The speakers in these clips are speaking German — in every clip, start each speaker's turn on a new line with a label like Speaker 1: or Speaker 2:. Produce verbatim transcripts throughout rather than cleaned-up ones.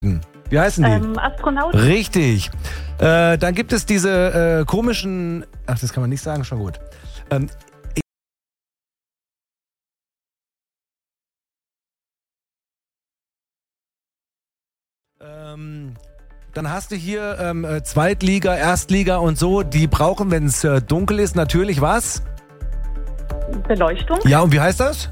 Speaker 1: Wie heißen die?
Speaker 2: Ähm, Astronauten.
Speaker 1: Richtig. Äh, dann gibt es diese äh, komischen... Ach, das kann man nicht sagen, schon gut. Ähm, ähm, dann hast du hier ähm, Zweitliga, Erstliga und so. Die brauchen, wenn es äh, dunkel ist, natürlich was?
Speaker 2: Beleuchtung.
Speaker 1: Ja, und wie heißt das?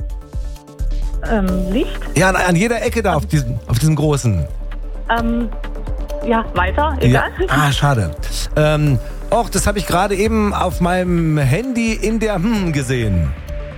Speaker 2: Ähm, Licht.
Speaker 1: Ja, an, an jeder Ecke da auf diesem, auf diesem großen.
Speaker 2: Ähm, ja, weiter. Egal.
Speaker 1: Ja. Ah, schade. Ähm, och, das habe ich gerade eben auf meinem Handy in der hm gesehen.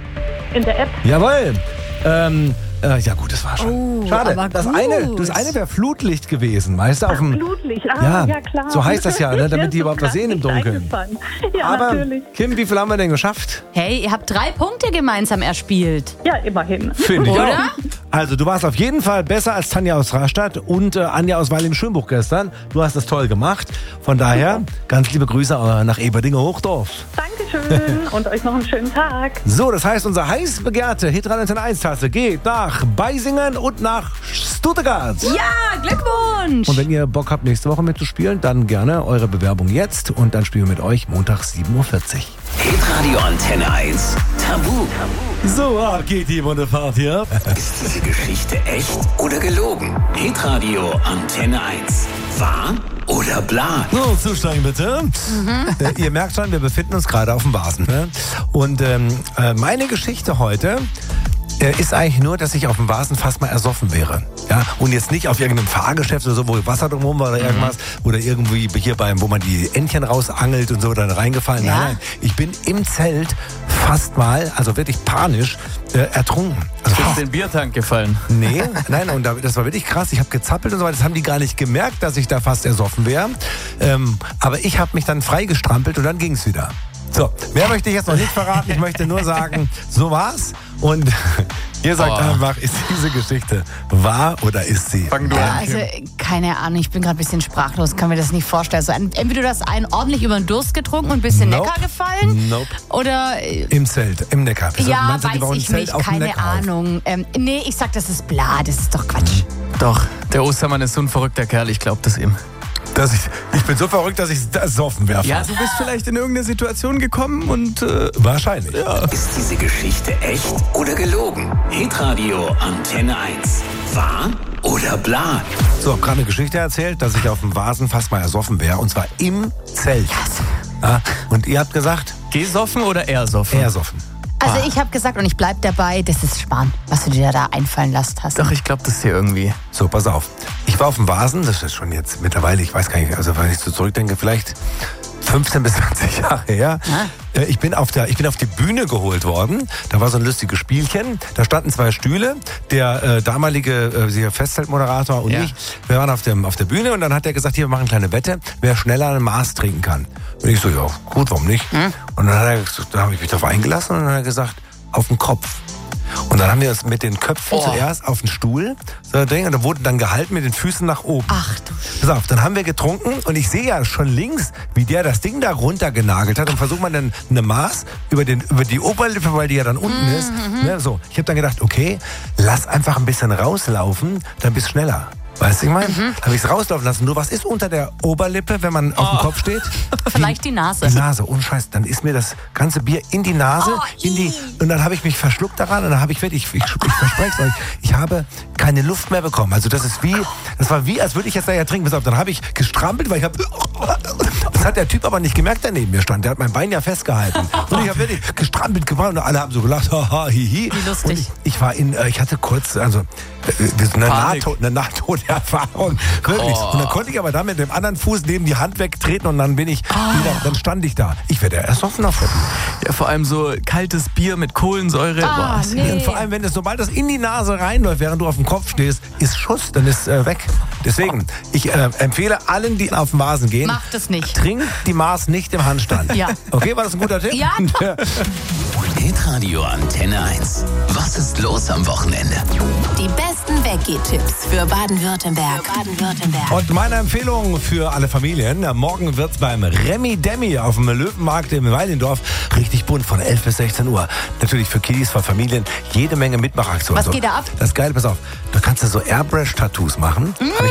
Speaker 2: In der App.
Speaker 1: Jawohl. Ähm, äh, ja gut, das war schon.
Speaker 3: Oh,
Speaker 1: schade.
Speaker 3: aber
Speaker 1: Das
Speaker 3: gut.
Speaker 1: eine, das eine wäre Flutlicht gewesen, weißt du? Auf dem,
Speaker 2: Blutlicht. Ah,
Speaker 1: ja,
Speaker 2: ja, klar.
Speaker 1: so heißt das ja, ne, damit
Speaker 2: Ja,
Speaker 1: die
Speaker 2: so
Speaker 1: überhaupt was
Speaker 2: krass
Speaker 1: sehen im
Speaker 2: nicht
Speaker 1: Dunkeln.
Speaker 2: eingefallen. Ja,
Speaker 1: Aber
Speaker 2: natürlich.
Speaker 1: Kim, wie viel haben wir denn geschafft?
Speaker 3: Hey, ihr habt drei Punkte gemeinsam erspielt.
Speaker 2: Ja, immerhin.
Speaker 1: Finde ich
Speaker 3: Oder?
Speaker 1: auch. Also du warst auf jeden Fall besser als Tanja aus Rastatt und äh, Anja aus Weil im Schönbuch gestern. Du hast das toll gemacht. Von daher, ganz liebe Grüße äh, nach Eberdinger-Hochdorf.
Speaker 2: Dankeschön und euch noch einen schönen Tag.
Speaker 1: So, das heißt, unsere heiß begehrte Hitradio eins Tasse geht nach Beisingen und nach Stuttgart.
Speaker 3: Ja, Glückwunsch!
Speaker 1: Und wenn ihr Bock habt, nächste Woche mitzuspielen, dann gerne eure Bewerbung jetzt und dann spielen wir mit euch Montag sieben Uhr vierzig.
Speaker 4: Hitradio Antenne eins. Tabu.
Speaker 1: So, ah, geht die Wunderfahrt hier.
Speaker 4: Ist diese Geschichte echt oder gelogen? Hitradio Antenne eins. Wahr oder bla?
Speaker 1: So, zusteigen bitte. Äh, ihr merkt schon, wir befinden uns gerade auf dem Vasen. Ne? Und ähm, äh, meine Geschichte heute äh, ist eigentlich nur, dass ich auf dem Vasen fast mal ersoffen wäre. Ja? Und jetzt nicht auf irgendeinem Fahrgeschäft oder so, wo Wasser drumherum war oder irgendwas. Oder irgendwie hier beim, wo man die Entchen rausangelt und so dann reingefallen.
Speaker 3: Ja.
Speaker 1: Nein, nein. Ich bin im Zelt fast mal, also wirklich panisch, äh, ertrunken. Also,
Speaker 5: Ist den Biertank gefallen?
Speaker 1: Nee, nein, und das war wirklich krass. Ich habe gezappelt und so weiter. Das haben die gar nicht gemerkt, dass ich da fast ersoffen wäre. Ähm, aber ich habe mich dann freigestrampelt und dann ging es wieder. So, mehr möchte ich jetzt noch nicht verraten. Ich möchte nur sagen, so war's. Und ihr sagt
Speaker 5: Oh.
Speaker 1: einfach, ist diese Geschichte wahr oder ist sie?
Speaker 5: Fang du
Speaker 3: Ja,
Speaker 5: an,
Speaker 3: also,
Speaker 5: Kim.
Speaker 3: keine Ahnung, ich bin gerade ein bisschen sprachlos, kann mir das nicht vorstellen. Also, entweder du hast einen ordentlich über den Durst getrunken und bist in den
Speaker 1: Nope.
Speaker 3: Neckar gefallen.
Speaker 1: Nope.
Speaker 3: Oder, äh,
Speaker 1: Im Zelt, im Neckar. Wieso?
Speaker 3: ja,
Speaker 1: Meinst du, die
Speaker 3: weiß
Speaker 1: bauen ein
Speaker 3: ich
Speaker 1: Zelt
Speaker 3: nicht,
Speaker 1: auf dem
Speaker 3: keine
Speaker 1: Neckar auf?
Speaker 3: Ahnung. Ähm, nee, ich sag, das ist bla, das ist doch Quatsch.
Speaker 5: Doch, der Ostermann ist so ein verrückter Kerl, ich glaub das ihm.
Speaker 1: Dass ich, ich bin so verrückt, dass ich ersoffen wäre.
Speaker 5: Ja, du bist vielleicht in irgendeine Situation gekommen und... Äh,
Speaker 1: Wahrscheinlich.
Speaker 4: Ist diese Geschichte echt oder gelogen? Hitradio Antenne eins. Wahr oder bla?
Speaker 1: So, hab gerade eine Geschichte erzählt, dass ich auf dem Vasen fast mal ersoffen wäre. Und zwar im Zelt. Ja, und ihr habt gesagt,
Speaker 5: gesoffen oder ersoffen?
Speaker 1: ersoffen.
Speaker 3: Also ich habe gesagt und ich bleib dabei, das ist Schmarrn, was du dir da einfallen lassen hast.
Speaker 5: Doch, ich glaube das hier irgendwie.
Speaker 1: So, pass auf. Ich war auf dem Vasen, das ist schon jetzt mittlerweile, ich weiß gar nicht, also wenn ich so zurückdenke, vielleicht fünfzehn bis zwanzig Jahre her. Äh, Ich bin, auf der, ich bin auf die Bühne geholt worden. Da war so ein lustiges Spielchen. Da standen zwei Stühle. Der äh, damalige äh, Festzeltmoderator und
Speaker 5: Ja.
Speaker 1: ich, wir waren auf, dem, auf der Bühne und dann hat er gesagt, hier, wir machen eine kleine Wette, wer schneller ein Maß trinken kann. Und ich so, ja, gut, warum nicht? Und dann hat er, da habe ich mich darauf eingelassen und dann hat er gesagt, auf den Kopf. Und dann haben wir uns mit den Köpfen
Speaker 5: Oh.
Speaker 1: zuerst auf den Stuhl, so ein Ding, und dann wurde dann gehalten mit den Füßen nach oben.
Speaker 3: Ach du
Speaker 1: Pass auf, dann haben wir getrunken und ich sehe ja schon links, wie der das Ding da runtergenagelt hat und versucht man dann eine Maß über, den, über die Oberlippe, weil die ja dann unten ist. Ne, so, ich habe dann gedacht, okay, lass einfach ein bisschen rauslaufen, dann bist du schneller. Weißt du, ich meine? Mhm. Habe ich es rauslaufen lassen. Nur was ist unter der Oberlippe, wenn man auf dem Kopf steht?
Speaker 3: Vielleicht die Nase.
Speaker 1: Die Nase, ohne Scheiß. Dann ist mir das ganze Bier in die Nase,
Speaker 3: Oh,
Speaker 1: in die, und dann habe ich mich verschluckt daran und dann habe ich wirklich, ich, ich, ich verspreche es euch, ich habe keine Luft mehr bekommen. Also das ist wie, das war wie, als würde ich jetzt da ja trinken. Pass auf, dann habe ich gestrampelt, weil ich habe, das hat der Typ aber nicht gemerkt, der neben mir stand. Der hat mein Bein ja festgehalten. Und ich habe wirklich gestrampelt gebracht und alle haben so gelacht, haha, hihi.
Speaker 3: Wie lustig.
Speaker 1: Und ich, ich war in, äh, ich hatte kurz, also äh, eine,
Speaker 5: Panik.
Speaker 1: Nahto- eine Nahtoderfahrung. Wirklich.
Speaker 5: Oh.
Speaker 1: Und dann konnte ich aber da mit dem anderen Fuß neben die Hand wegtreten und dann bin ich wieder, dann stand ich da. Ich werde ersoffen auf der Bühne.
Speaker 5: Ja, vor allem so kaltes Bier mit Kohlensäure.
Speaker 3: Ah,
Speaker 5: Boah, ist-
Speaker 3: nee.
Speaker 1: Und vor allem, wenn es, sobald das in die Nase reinläuft, während du auf dem Kopf stehst, ist Schuss, dann ist äh, weg. Deswegen, ich äh, empfehle allen, die auf den Vasen gehen,
Speaker 3: Macht es nicht.
Speaker 1: trinkt die Maß nicht im Handstand.
Speaker 3: Ja.
Speaker 1: Okay, war das ein guter Tipp?
Speaker 3: Ja.
Speaker 4: Hitradio Antenne eins. Was ist los am Wochenende?
Speaker 6: Die besten Weggehtipps für Baden-Württemberg. Baden-Württemberg.
Speaker 1: Und meine Empfehlung für alle Familien, morgen wird's beim Remi Demi auf dem Löwenmarkt im Weilendorf richtig bunt von elf bis sechzehn Uhr. Natürlich für Kiddies, für Familien, jede Menge Mitmachaktionen.
Speaker 3: Was geht da ab?
Speaker 1: Das ist geil, pass auf, da kannst du so Airbrush-Tattoos machen. Mm.